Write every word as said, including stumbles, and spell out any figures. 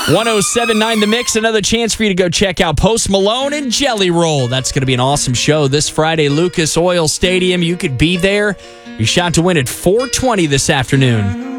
one oh seven point nine The Mix, another chance for you to go check out Post Malone and Jelly Roll. That's going to be an awesome show this Friday, Lucas Oil Stadium. You could be there. Your shot to win at four twenty this afternoon.